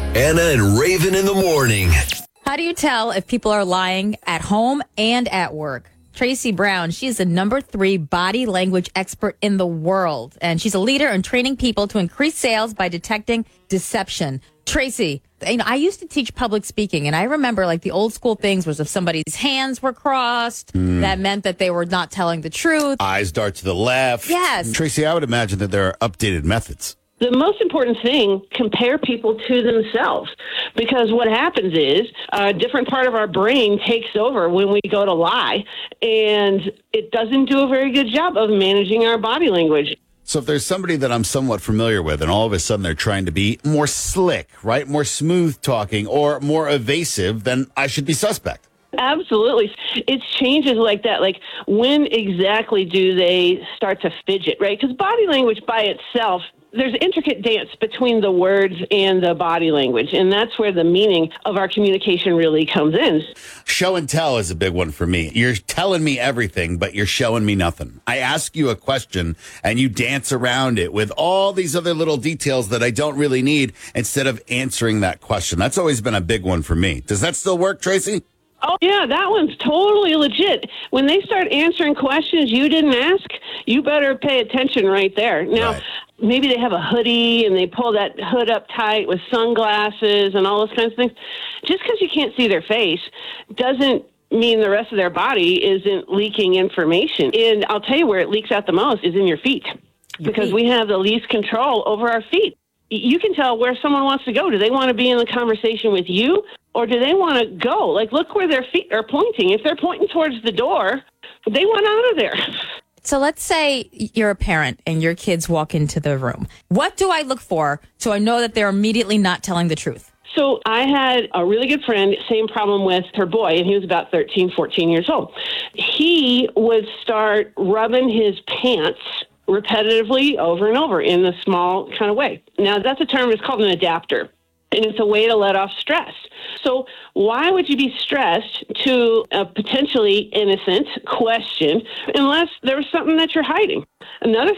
Anna and Raven in the morning. How do you tell if people are lying at home and at work? Tracy Brown, she is the #3 body language expert in the world, and she's a leader in training people to increase sales by detecting deception. Tracy, I used to teach public speaking, and I remember like the old school things was if somebody's hands were crossed, that meant that they were not telling the truth. Eyes dart to the left. Yes. Tracy, I would imagine that there are updated methods. The most important thing, compare people to themselves. Because what happens is a different part of our brain takes over when we go to lie, and it doesn't do a very good job of managing our body language. So if there's somebody that I'm somewhat familiar with and all of a sudden they're trying to be more slick, right, more smooth talking or more evasive, then I should be suspect. Absolutely. It's changes like that. Like, when exactly do they start to fidget, right? Because body language by itself, there's intricate dance between the words and the body language, and that's where the meaning of our communication really comes in. Show and tell is a big one for me. You're telling me everything, but you're showing me nothing. I ask you a question, and you dance around it with all these other little details that I don't really need instead of answering that question. That's always been a big one for me. Does that still work, Tracy? Oh, yeah, that one's totally legit. When they start answering questions you didn't ask, you better pay attention right there. Now, Right. Maybe they have a hoodie and they pull that hood up tight with sunglasses and all those kinds of things. Just because you can't see their face doesn't mean the rest of their body isn't leaking information. And I'll tell you where it leaks out the most is in your feet, because we have the least control over our feet. You can tell where someone wants to go. Do they want to be in the conversation with you, or do they want to go? Like, look where their feet are pointing. If they're pointing towards the door, they want out of there. So let's say you're a parent and your kids walk into the room. What do I look for so I know that they're immediately not telling the truth? So I had a really good friend, same problem with her boy, and he was about 13, 14 years old. He would start rubbing his pants repetitively over and over in a small kind of way. Now, that's a term, it's called an adapter, and it's a way to let off stress. So why would you be stressed to a potentially innocent question unless there was something that you're hiding? Another